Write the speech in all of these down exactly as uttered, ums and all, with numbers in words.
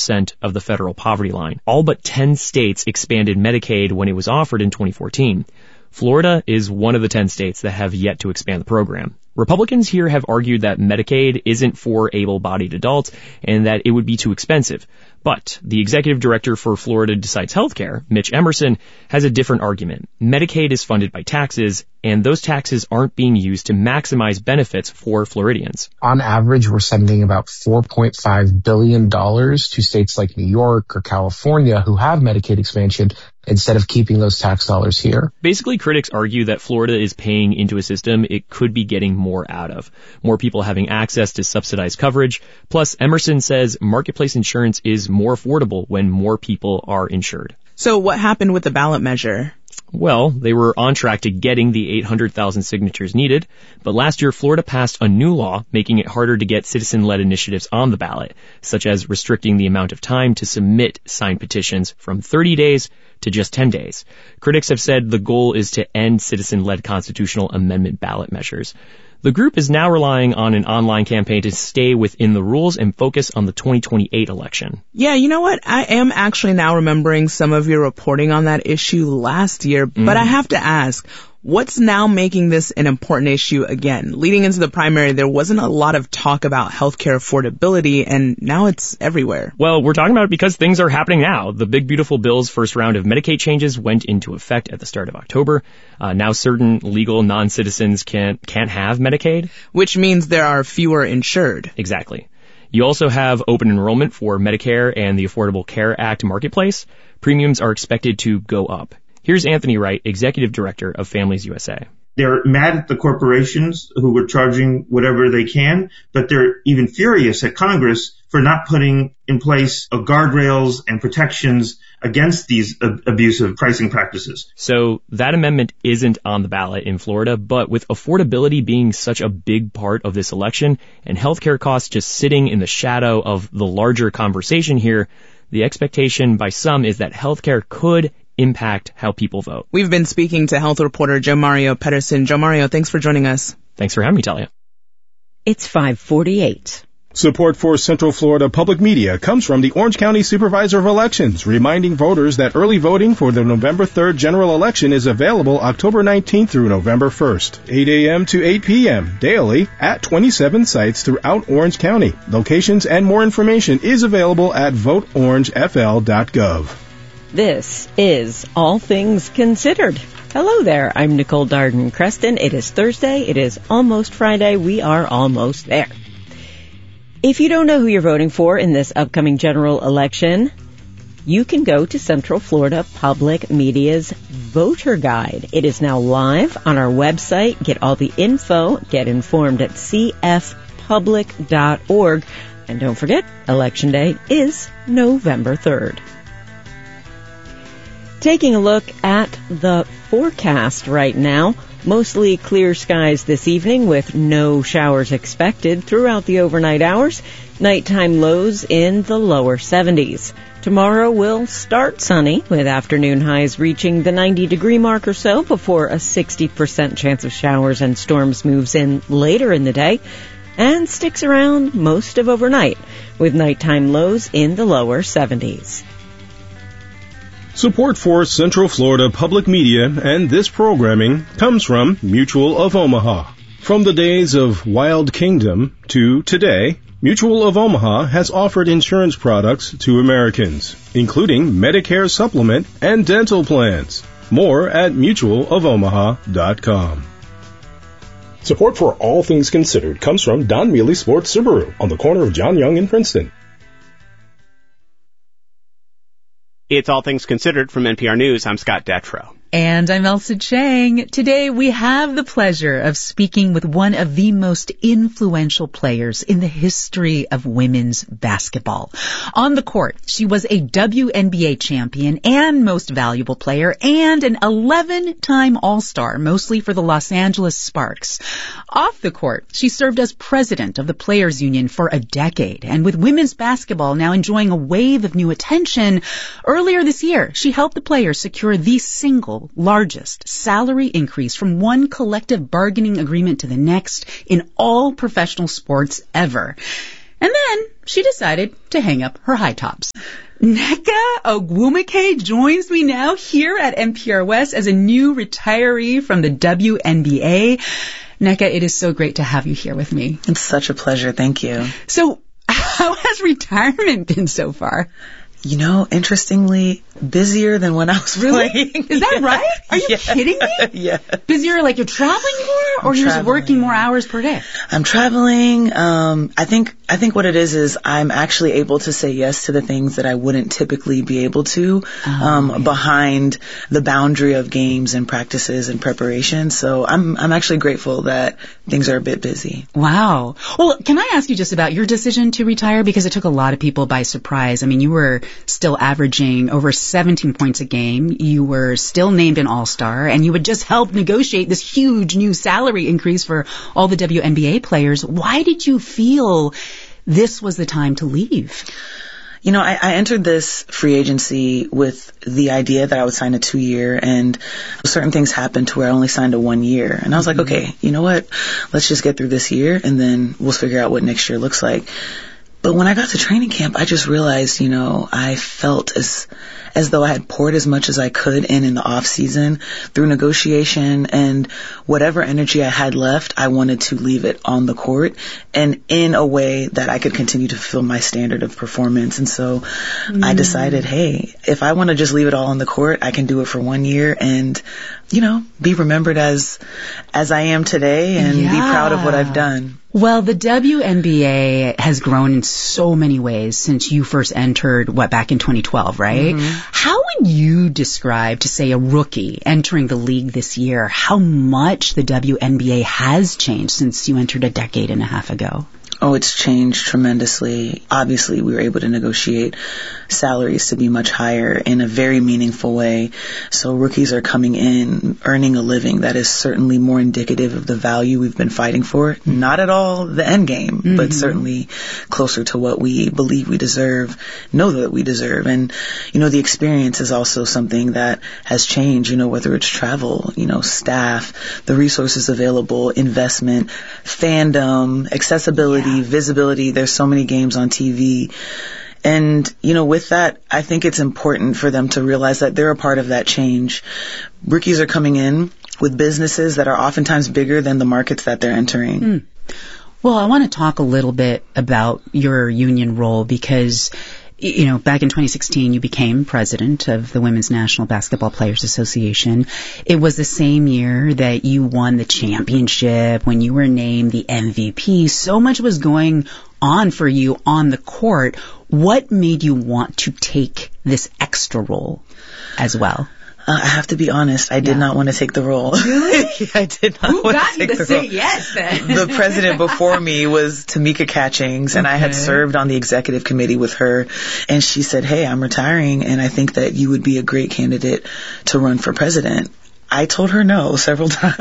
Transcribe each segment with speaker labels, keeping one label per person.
Speaker 1: percent of the federal poverty line. All but ten states expanded Medicaid when it was offered in twenty fourteen. Florida is one of the ten states that have yet to expand the program. Republicans here have argued that Medicaid isn't for able-bodied adults and that it would be too expensive. But the executive director for Florida Decides Healthcare, Mitch Emerson, has a different argument. Medicaid is funded by taxes, and those taxes aren't being used to maximize benefits for Floridians.
Speaker 2: On average, we're sending about four point five billion dollars to states like New York or California who have Medicaid expansion instead of keeping those tax dollars here.
Speaker 1: Basically, critics argue that Florida is paying into a system it could be getting more out of. More people having access to subsidized coverage. Plus, Emerson says marketplace insurance is more affordable when more people are insured.
Speaker 3: So what happened with the ballot measure?
Speaker 1: Well, they were on track to getting the eight hundred thousand signatures needed, but last year Florida passed a new law making it harder to get citizen-led initiatives on the ballot, such as restricting the amount of time to submit signed petitions from thirty days to just ten days. Critics have said the goal is to end citizen-led constitutional amendment ballot measures. The group is now relying on an online campaign to stay within the rules and focus on the twenty twenty-eight election.
Speaker 3: Yeah, you know what? I am actually now remembering some of your reporting on that issue last year, mm. but I have to ask, what's now making this an important issue again? Leading into the primary, there wasn't a lot of talk about healthcare affordability, and now it's everywhere.
Speaker 1: Well, we're talking about it because things are happening now. The Big Beautiful Bill's first round of Medicaid changes went into effect at the start of October. Uh, now certain legal non-citizens can't, can't have Medicaid.
Speaker 3: Which means there are fewer insured.
Speaker 1: Exactly. You also have open enrollment for Medicare and the Affordable Care Act marketplace. Premiums are expected to go up. Here's Anthony Wright, Executive Director of Families U S A.
Speaker 4: They're mad at the corporations who were charging whatever they can, but they're even furious at Congress for not putting in place guardrails and protections against these ab- abusive pricing practices.
Speaker 1: So that amendment isn't on the ballot in Florida, but with affordability being such a big part of this election and healthcare costs just sitting in the shadow of the larger conversation here, the expectation by some is that healthcare could impact how people vote.
Speaker 3: We've been speaking to health reporter Joe Mario Pedersen. Joe Mario, thanks for joining us.
Speaker 1: Thanks for having me, Talia.
Speaker 5: It's five forty-eight.
Speaker 6: Support for Central Florida Public Media comes from the Orange County Supervisor of Elections, reminding voters that early voting for the November third general election is available October nineteenth through November first, eight a.m. to eight p.m. daily at twenty-seven sites throughout Orange County. Locations and more information is available at vote orange f l dot gov.
Speaker 5: This is All Things Considered. Hello there, I'm Nicole Darden-Creston. It is Thursday, it is almost Friday, we are almost there. If you don't know who you're voting for in this upcoming general election, you can go to Central Florida Public Media's Voter Guide. It is now live on our website. Get all the info, get informed at c f public dot org. And don't forget, Election Day is November third. Taking a look at the forecast right now, mostly clear skies this evening with no showers expected throughout the overnight hours. Nighttime lows in the lower seventies. Tomorrow will start sunny with afternoon highs reaching the ninety degree mark or so before a sixty percent chance of showers and storms moves in later in the day and sticks around most of overnight with nighttime lows in the lower seventies.
Speaker 6: Support for Central Florida Public Media and this programming comes from Mutual of Omaha. From the days of Wild Kingdom to today, Mutual of Omaha has offered insurance products to Americans, including Medicare supplement and dental plans. More at mutual of omaha dot com. Support for All Things Considered comes from Don Mealy Sports Subaru on the corner of John Young and Princeton.
Speaker 7: It's All Things Considered from N P R News. I'm Scott Detrow.
Speaker 8: And I'm Elsa Chang. Today we have the pleasure of speaking with one of the most influential players in the history of women's basketball. On the court, she was a W N B A champion and most valuable player and an eleven-time All-Star, mostly for the Los Angeles Sparks. Off the court, she served as president of the Players Union for a decade. And with women's basketball now enjoying a wave of new attention, earlier this year, she helped the players secure the single largest salary increase from one collective bargaining agreement to the next in all professional sports ever. And then she decided to hang up her high tops. Nneka Ogwumike joins me now here at N P R West as a new retiree from the W N B A. Nneka, it is so great to have you here with me.
Speaker 9: It's such a pleasure. Thank you.
Speaker 8: So, how has retirement been so far?
Speaker 9: You know, interestingly, busier than when I was
Speaker 8: really?
Speaker 9: playing.
Speaker 8: Is that
Speaker 9: yeah.
Speaker 8: right? Are you
Speaker 9: yeah.
Speaker 8: kidding me?
Speaker 9: Yeah.
Speaker 8: Busier like you're traveling more, or
Speaker 9: I'm
Speaker 8: you're
Speaker 9: traveling.
Speaker 8: just working more hours per day?
Speaker 9: I'm traveling. Um, I think I think what it is is I'm actually able to say yes to the things that I wouldn't typically be able to
Speaker 8: oh,
Speaker 9: um,
Speaker 8: yeah.
Speaker 9: behind the boundary of games and practices and preparation. So I'm I'm actually grateful that things are a bit busy.
Speaker 8: Wow. Well, can I ask you just about your decision to retire? Because it took a lot of people by surprise. I mean, you were still averaging over seventeen points a game. You were still named an All-Star, and you had just helped negotiate this huge new salary increase for all the W N B A players. Why did you feel this was the time to leave?
Speaker 9: You know, I, I entered this free agency with the idea that I would sign a two-year, and certain things happened to where I only signed a one-year. And I was like, mm-hmm. okay, you know what? Let's just get through this year, and then we'll figure out what next year looks like. But when I got to training camp, I just realized, you know, I felt as as though I had poured as much as I could in in the off season through negotiation, and whatever energy I had left, I wanted to leave it on the court and in a way that I could continue to fulfill my standard of performance. And so mm. I decided, hey, if I want to just leave it all on the court, I can do it for one year and, you know, be remembered as as I am today and
Speaker 8: yeah.
Speaker 9: be proud of what I've done.
Speaker 8: Well, the W N B A has grown in so many ways since you first entered, what, back in twenty twelve, right? Mm-hmm. How would you describe, to say a rookie entering the league this year, how much the W N B A has changed since you entered a decade and a half ago?
Speaker 9: Oh, it's changed tremendously. Obviously, we were able to negotiate salaries to be much higher in a very meaningful way. So rookies are coming in, earning a living that is certainly more indicative of the value we've been fighting for. Not at all the end game, mm-hmm. but certainly closer to what we believe we deserve, know that we deserve. And, you know, the experience is also something that has changed, you know, whether it's travel, you know, staff, the resources available, investment, fandom, accessibility, yeah. visibility. There's so many games on T V. And, you know, with that, I think it's important for them to realize that they're a part of that change. Rookies are coming in with businesses that are oftentimes bigger than the markets that they're entering.
Speaker 8: Mm. Well, I want to talk a little bit about your union role because, you know, back in twenty sixteen, you became president of the Women's National Basketball Players Association. It was the same year that you won the championship, when you were named the M V P. So much was going on for you on the court. What made you want to take this extra role as well?
Speaker 9: Uh, I have to be honest, I did yeah. not want to take the role.
Speaker 8: Really?
Speaker 9: yeah, I did not
Speaker 8: Who
Speaker 9: want
Speaker 8: got
Speaker 9: to take
Speaker 8: you to
Speaker 9: the
Speaker 8: say
Speaker 9: role.
Speaker 8: yes then?
Speaker 9: The president before me was Tamika Catchings, and okay. I had served on the executive committee with her, and she said, hey, I'm retiring, and I think that you would be a great candidate to run for president. I told her no several times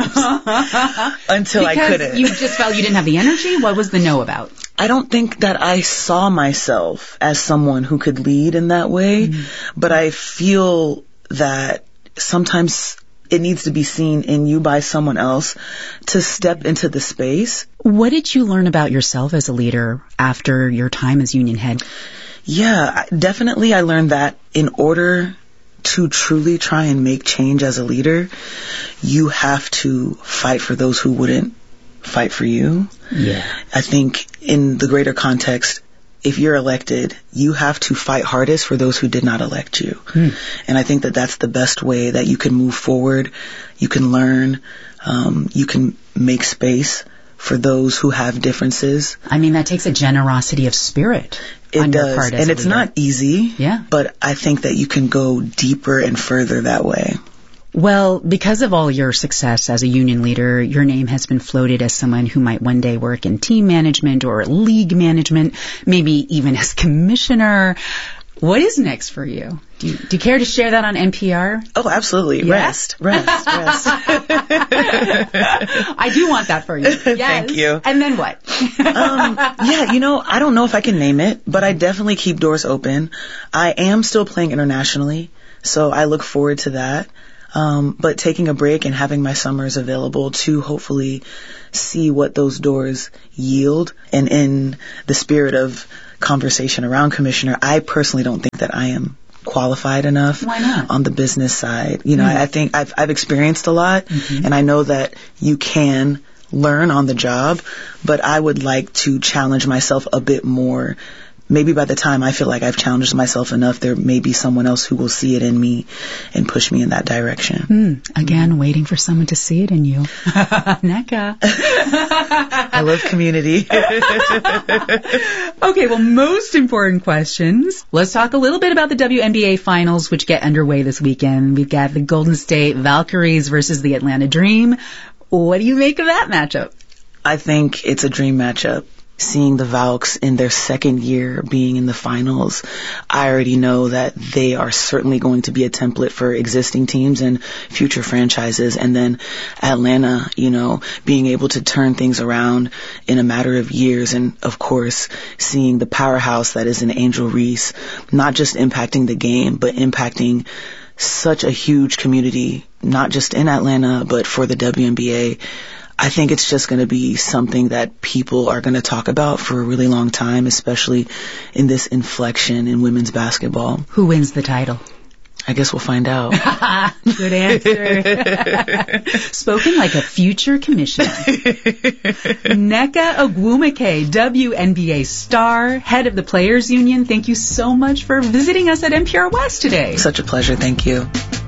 Speaker 9: until
Speaker 8: because
Speaker 9: I couldn't.
Speaker 8: You just felt you didn't have the energy? What was the no about?
Speaker 9: I don't think that I saw myself as someone who could lead in that way, mm-hmm. but I feel that sometimes it needs to be seen in you by someone else to step into the space.
Speaker 8: What did you learn about yourself as a leader after your time as union head?
Speaker 9: Yeah, definitely I learned that in order to truly try and make change as a leader, you have to fight for those who wouldn't fight for you.
Speaker 8: Yeah.
Speaker 9: I think in the greater context, if you're elected, you have to fight hardest for those who did not elect you. Hmm. And I think that that's the best way that you can move forward. You can learn. Um, you can make space for those who have differences.
Speaker 8: I mean, that takes a generosity of spirit.
Speaker 9: It
Speaker 8: on
Speaker 9: does.
Speaker 8: Your part as
Speaker 9: and
Speaker 8: a
Speaker 9: it's
Speaker 8: leader.
Speaker 9: not easy.
Speaker 8: Yeah.
Speaker 9: But I think that you can go deeper and further that way.
Speaker 8: Well, because of all your success as a union leader, your name has been floated as someone who might one day work in team management or league management, maybe even as commissioner. What is next for you? Do you, do you care to share that on N P R?
Speaker 9: Oh, absolutely.
Speaker 8: Yeah?
Speaker 9: Rest, rest, rest.
Speaker 8: I do want that for you. Yes.
Speaker 9: Thank you.
Speaker 8: And then what?
Speaker 9: um, yeah, you know, I don't know if I can name it, but I definitely keep doors open. I am still playing internationally, so I look forward to that. Um, but taking a break and having my summers available to hopefully see what those doors yield. And in the spirit of conversation around Commissioner, I personally don't think that I am qualified enough.
Speaker 8: Why not?
Speaker 9: On the business side. You know, mm-hmm. I, I think I've, I've experienced a lot, mm-hmm. and I know that you can learn on the job, but I would like to challenge myself a bit more. Maybe by the time I feel like I've challenged myself enough, there may be someone else who will see it in me and push me in that direction.
Speaker 8: Mm, again, waiting for someone to see it in you. Nneka.
Speaker 9: I love community.
Speaker 8: Okay, well, most important questions. Let's talk a little bit about the W N B A Finals, which get underway this weekend. We've got the Golden State Valkyries versus the Atlanta Dream. What do you make of that matchup?
Speaker 9: I think it's a dream matchup. Seeing the Valks in their second year being in the finals, I already know that they are certainly going to be a template for existing teams and future franchises. And then Atlanta, you know, being able to turn things around in a matter of years. And of course, seeing the powerhouse that is in Angel Reese, not just impacting the game, but impacting such a huge community, not just in Atlanta, but for the W N B A. I think it's just going to be something that people are going to talk about for a really long time, especially in this inflection in women's basketball.
Speaker 8: Who wins the title?
Speaker 9: I guess we'll find out.
Speaker 8: Good answer. Spoken like a future commissioner. Nneka Ogwumike, W N B A star, head of the Players Union. Thank you so much for visiting us at N P R West today.
Speaker 9: Such a pleasure. Thank you.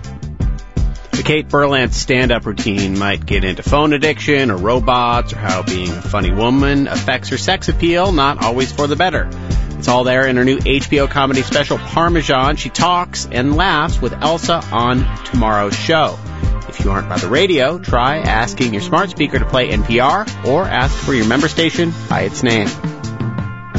Speaker 7: The Kate Berlant stand-up routine might get into phone addiction or robots or how being a funny woman affects her sex appeal, not always for the better. It's all there in her new H B O comedy special, Parmesan. She talks and laughs with Elsa on tomorrow's show. If you aren't by the radio, try asking your smart speaker to play N P R or ask for your member station by its name.